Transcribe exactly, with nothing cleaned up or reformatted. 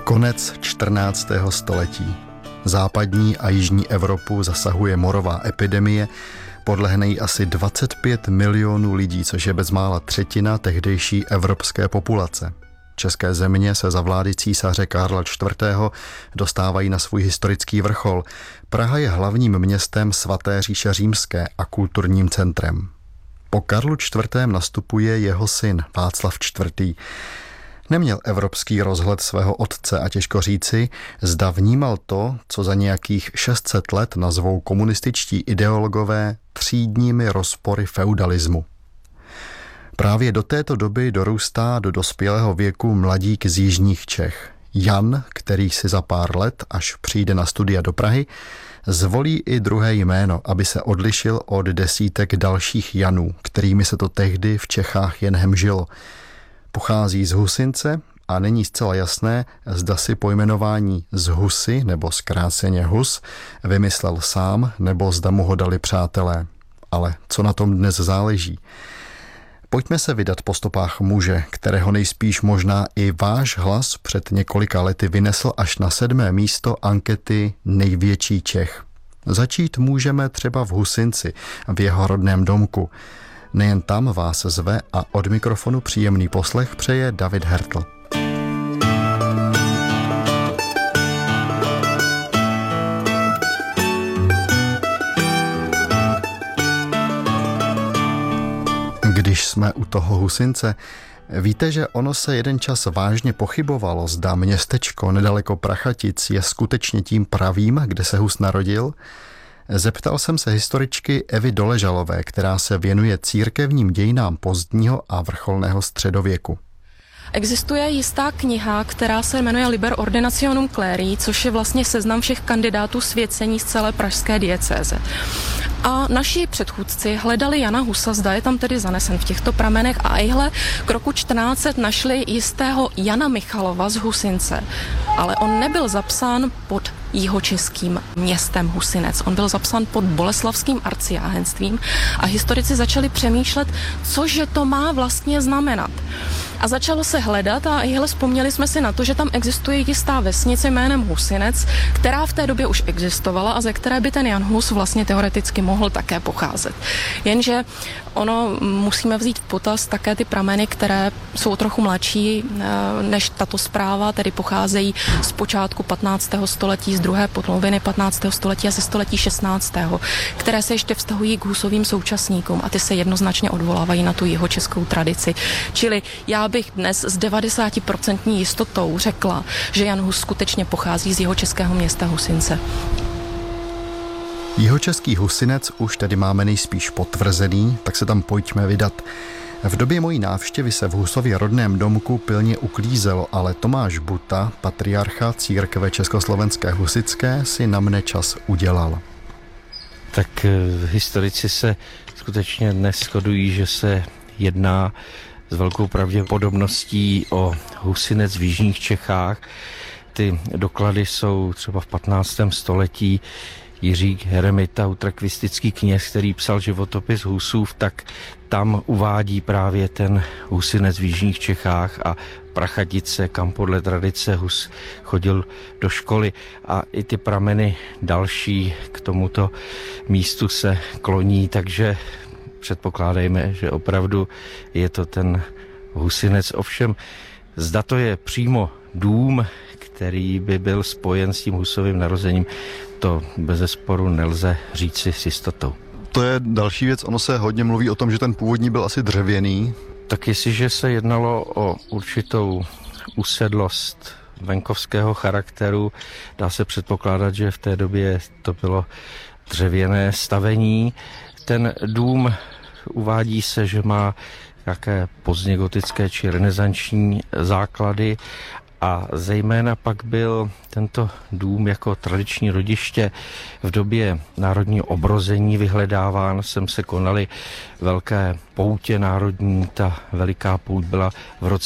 Konec čtrnáctého století. Západní a jižní Evropu zasahuje morová epidemie, podlehne jí asi dvacet pět milionů lidí, což je bezmála třetina tehdejší evropské populace. České země se za vlády císaře Karla čtvrtého. dostávají na svůj historický vrchol. Praha je hlavním městem svaté říše římské a kulturním centrem. Po Karlu čtvrtém. nastupuje jeho syn Václav čtvrtý. Neměl evropský rozhled svého otce a těžko říci, zda vnímal to, co za nějakých šest set let nazvou komunističtí ideologové třídními rozpory feudalismu. Právě do této doby dorůstá do dospělého věku mladík z jižních Čech. Jan, který si za pár let, až přijde na studia do Prahy, zvolí i druhé jméno, aby se odlišil od desítek dalších Janů, kterými se to tehdy v Čechách jen hemžilo. Pochází z Husince a není zcela jasné, zda si pojmenování z Husy nebo zkráceně Hus vymyslel sám, nebo zda mu ho dali přátelé. Ale co na tom dnes záleží? Pojďme se vydat po stopách muže, kterého nejspíš možná i váš hlas před několika lety vynesl až na sedmé místo ankety Největší Čech. Začít můžeme třeba v Husinci, v jeho rodném domku. Nejen tam vás zve a od mikrofonu příjemný poslech přeje David Hertl. Když jsme u toho Husince, víte, že ono se jeden čas vážně pochybovalo, zda městečko nedaleko Prachatic je skutečně tím pravým, kde se Hus narodil? Zeptal jsem se historičky Evy Doležalové, která se věnuje církevním dějinám pozdního a vrcholného středověku. Existuje jistá kniha, která se jmenuje Liber Ordinationum Cleri, což je vlastně seznam všech kandidátů svěcení z celé pražské diecéze. A naši předchůdci hledali Jana Husa, zda je tam tedy zanesen v těchto pramenech, a ihle k roku čtrnáct set našli jistého Jana Michalova z Husince. Ale on nebyl zapsán pod jihočeským městem Husinec. On byl zapsán pod boleslavským arciáhenstvím a historici začali přemýšlet, cože to má vlastně znamenat. A začalo se hledat a ihle vzpomněli jsme si na to, že tam existuje jistá vesnice jménem Husinec, která v té době už existovala a ze které by ten Jan Hus vlastně teoreticky mohl také pocházet. Jenže ono musíme vzít v potaz také ty prameny, které jsou trochu mladší než tato zpráva, tedy pocházejí z počátku patnáctého století, z druhé poloviny patnáctého století a ze století šestnáctého, které se ještě vztahují k Husovým současníkům a ty se jednoznačně odvolávají na tu jihočeskou tradici. Čili já bych dnes s devadesáti procenty jistotou řekla, že Jan Hus skutečně pochází z jihočeského města Husince. Jihočeský Husinec už tedy máme nejspíš potvrzený, tak se tam pojďme vydat. V době mojí návštěvy se v Husově rodném domku pilně uklízelo, ale Tomáš Buta, patriarcha církve československé husitské, si na mne čas udělal. Tak historici se skutečně dnes shodují, že se jedná s velkou pravděpodobností o Husinec v jižních Čechách. Ty doklady jsou třeba v patnáctém století. Jiří Heremita, utrakvistický kněz, který psal životopis Husův, tak tam uvádí právě ten Husinec v jižních Čechách a Prachatice, kam podle tradice Hus chodil do školy, a i ty prameny další k tomuto místu se kloní, takže předpokládejme, že opravdu je to ten Husinec. Ovšem, zda to je přímo dům, který by byl spojen s tím Husovým narozením, to bezesporu nelze říci s jistotou. To je další věc, ono se hodně mluví o tom, že ten původní byl asi dřevěný. Tak jestliže se jednalo o určitou usedlost venkovského charakteru, dá se předpokládat, že v té době to bylo dřevěné stavení. Ten dům uvádí se, že má nějaké pozdně gotické či renesanční základy a zejména pak byl tento dům jako tradiční rodiště v době národního obrození vyhledáván. Sem se konaly velké poutě národní, ta veliká pouť byla v roce